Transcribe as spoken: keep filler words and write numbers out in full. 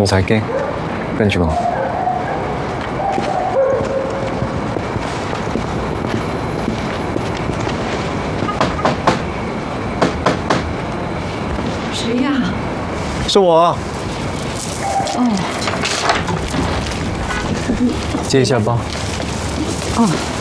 唔使驚，跟住我。 谁呀？ 是我。 哦。 借一下包。 哦。